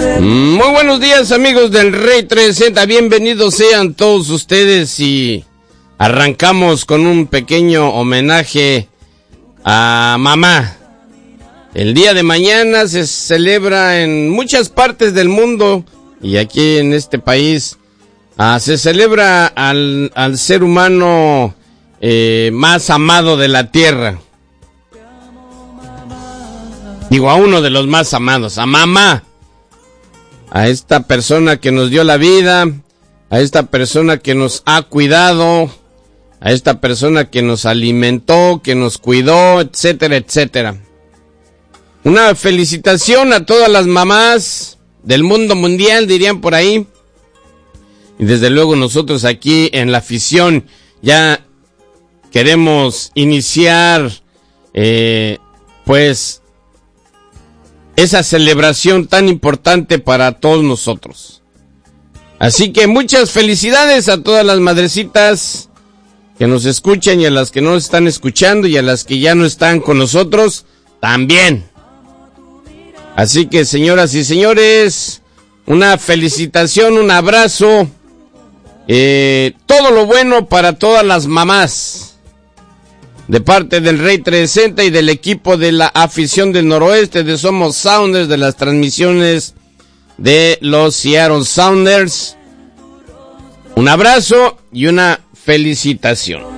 Muy buenos días, amigos del Rey 360, bienvenidos sean todos ustedes y arrancamos con un pequeño homenaje a mamá. El día de mañana se celebra en muchas partes del mundo y aquí en este país se celebra al ser humano más amado de la tierra. Digo, a uno de los más amados, a mamá. A esta persona que nos dio la vida, a esta persona que nos ha cuidado, a esta persona que nos alimentó, que nos cuidó, etcétera, etcétera. Una felicitación a todas las mamás del mundo mundial, dirían por ahí. Y desde luego nosotros aquí en la afición ya queremos iniciar, pues, esa celebración tan importante para todos nosotros. Así que muchas felicidades a todas las madrecitas que nos escuchan y a las que no están escuchando y a las que ya no están con nosotros también. Así que, señoras y señores, una felicitación, un abrazo, todo lo bueno para todas las mamás. De parte del Rey 360 y del equipo de la afición del noroeste de Somos Sounders, de las transmisiones de los Seattle Sounders. Un abrazo y una felicitación.